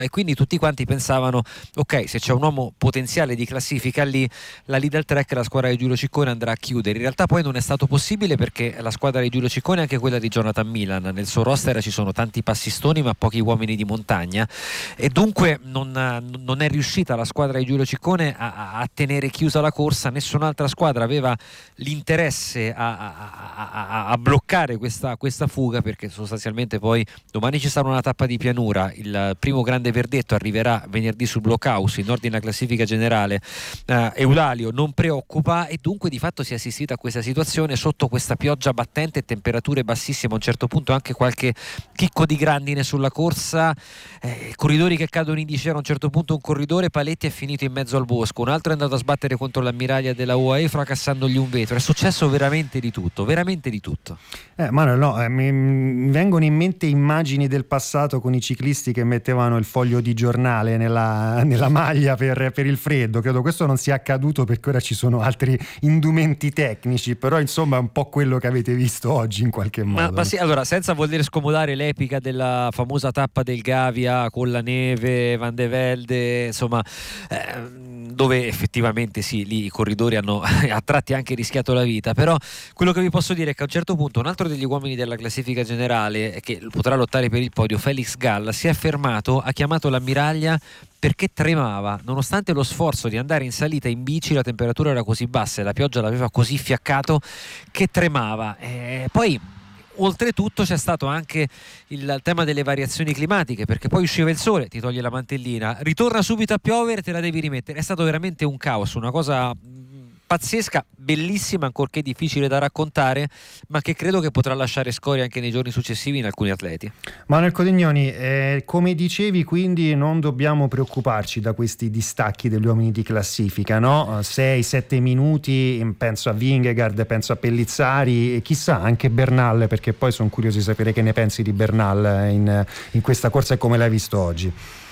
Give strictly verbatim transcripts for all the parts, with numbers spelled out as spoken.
e quindi tutti quanti pensavano ok, se c'è un uomo potenziale di classifica lì, la Lidl Trek, la squadra di Giulio Ciccone andrà a chiudere. In realtà poi non è stato possibile, perché la squadra di Giulio Ciccone è anche quella di Jonathan Milan, nel suo roster ci sono tanti passistoni ma pochi uomini di montagna, e dunque non, non è riuscita la squadra di Giulio Ciccone a, a tenere chiusa la corsa. Nessun'altra squadra aveva l'interesse a, a, a, a bloccare questa, questa fuga, perché sostanzialmente poi domani ci sarà una tappa di pianura, il primo grande verdetto arriverà venerdì sul Blockhouse in ordine alla classifica generale. uh, Eulalio non preoccupa, e dunque di fatto si è assistito a questa situazione sotto questa pioggia battente e temperature bassissime, a un certo punto anche qualche chicco di grandine sulla corsa, eh, corridori che cadono in discesa. A un certo punto un corridore Paletti è finito in mezzo al bosco, un altro è andato a sbattere contro l'ammiraglia della U A E fracassandogli un vetro. È successo veramente di tutto, veramente di tutto. Eh, Manuel, no, eh, mi, mi vengono in mente immagini del passato con i ciclisti che mettevano il foglio di giornale nella, nella maglia per, per il freddo. Credo questo non sia accaduto, perché ora ci sono altri indumenti tecnici, però insomma è un po' quello che avete visto oggi in qualche modo. Ma, ma sì, allora, senza voler scomodare l'epica della famosa tappa del Gavia con la neve, Van de Velde, insomma, eh, dove effettivamente sì, lì i corridori hanno a tratti anche rischiato la vita, però quello che vi posso dire è che a un certo punto un altro degli uomini della classifica generale, che potrà lottare per il podio, Felix Gall, si è fermato, ha chiamato l'ammiraglia perché tremava, nonostante lo sforzo di andare in salita in bici. La temperatura era così bassa e la pioggia l'aveva così fiaccato che tremava. E poi oltretutto c'è stato anche il tema delle variazioni climatiche, perché poi usciva il sole, ti toglie la mantellina, ritorna subito a piovere, te la devi rimettere. È stato veramente un caos, una cosa pazzesca, bellissima, ancorché difficile da raccontare, ma che credo che potrà lasciare scorie anche nei giorni successivi in alcuni atleti. Manuel Codignoni, eh, come dicevi, quindi non dobbiamo preoccuparci da questi distacchi degli uomini di classifica, no? sei sette minuti, penso a Vingegaard, penso a Pellizzari e chissà anche Bernal, perché poi sono curioso di sapere che ne pensi di Bernal in, in questa corsa e come l'hai visto oggi.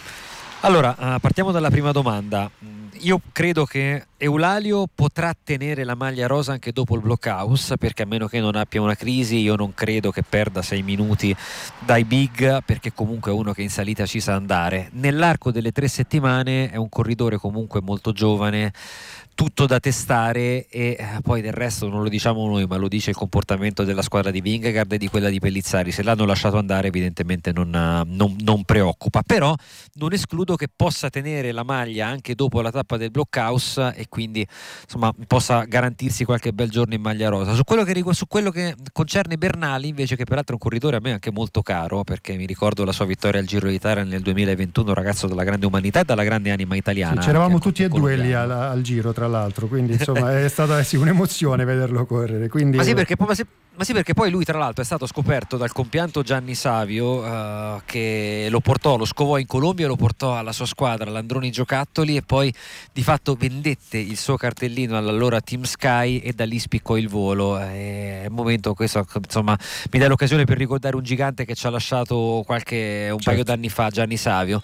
Allora, uh, partiamo dalla prima domanda. Io credo che Eulalio potrà tenere la maglia rosa anche dopo il Blockhouse, perché a meno che non abbia una crisi io non credo che perda sei minuti dai big, perché comunque è uno che in salita ci sa andare. Nell'arco delle tre settimane è un corridore comunque molto giovane, tutto da testare, e poi del resto non lo diciamo noi, ma lo dice il comportamento della squadra di Vingegaard e di quella di Pellizzari. Se l'hanno lasciato andare evidentemente non, non, non preoccupa, però non escludo che possa tenere la maglia anche dopo la tappa del Blockhouse e quindi insomma possa garantirsi qualche bel giorno in maglia rosa. Su quello che, su quello che concerne Bernali invece, che peraltro è un corridore a me anche molto caro, perché mi ricordo la sua vittoria al Giro d'Italia nel duemilaventuno, ragazzo dalla grande umanità e dalla grande anima italiana. Sì, c'eravamo tutti e due lì al, al Giro, tra l'altro, quindi insomma è stata sì, un'emozione vederlo correre. Quindi... Ma sì, perché poi, ma sì, ma sì, perché poi lui tra l'altro è stato scoperto dal compianto Gianni Savio, uh, che lo portò, lo scovò in Colombia, lo portò alla sua squadra, l'Androni Giocattoli, e poi di fatto vendette il suo cartellino all'allora Team Sky e da lì spiccò il volo. È un momento, questo insomma mi dà l'occasione per ricordare un gigante che ci ha lasciato qualche un certo. paio d'anni fa, Gianni Savio.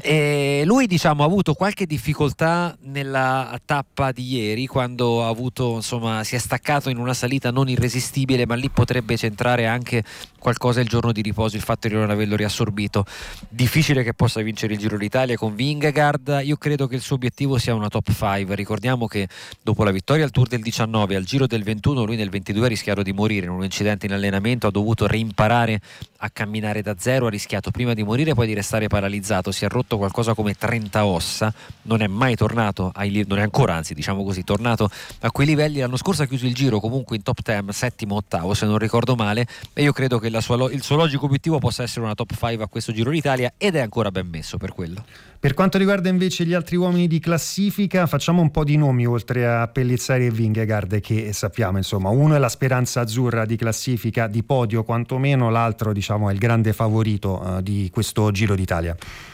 E lui diciamo ha avuto qualche difficoltà nella tappa di ieri, quando ha avuto insomma si è staccato in una salita non irresistibile, ma lì potrebbe centrare anche qualcosa il giorno di riposo, il fatto di non averlo riassorbito. Difficile che possa vincere il Giro d'Italia con Vingegaard. Io credo che il suo obiettivo sia una top cinque. Ricordiamo che dopo la vittoria al Tour del diciannove, al Giro del ventuno, lui nel ventidue ha rischiato di morire in un incidente in allenamento, ha dovuto reimparare a camminare da zero, ha rischiato prima di morire poi di restare paralizzato, si è rotto qualcosa come trenta ossa, non è mai tornato ai, non è ancora anzi diciamo così tornato a quei livelli. L'anno scorso ha chiuso il Giro comunque in top dieci, settimo, ottavo se non ricordo male, e io credo che la sua, il suo logico obiettivo possa essere una top cinque a questo Giro d'Italia, ed è ancora ben messo per quello. Per quanto riguarda invece gli altri uomini di classifica, facciamo un po' di nomi oltre a Pellizzari e Vingegaard, che sappiamo insomma uno è la speranza azzurra di classifica, di podio quantomeno, l'altro diciamo è il grande favorito uh, di questo Giro d'Italia.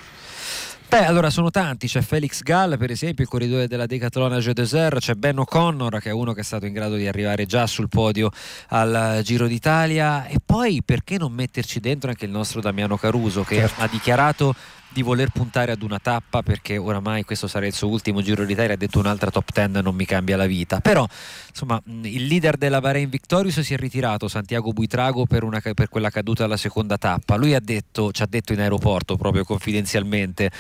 Beh, allora sono tanti, c'è Felix Gall per esempio, il corridore della Decathlon Age Desert, c'è Ben O'Connor che è uno che è stato in grado di arrivare già sul podio al Giro d'Italia, e poi perché non metterci dentro anche il nostro Damiano Caruso, che certo. ha dichiarato di voler puntare ad una tappa, perché oramai questo sarà il suo ultimo Giro d'Italia, ha detto un'altra top dieci non mi cambia la vita. Però insomma il leader della Bahrain Victorious si è ritirato, Santiago Buitrago, per, una, per quella caduta alla seconda tappa. Lui ha detto, ci ha detto in aeroporto proprio confidenzialmente: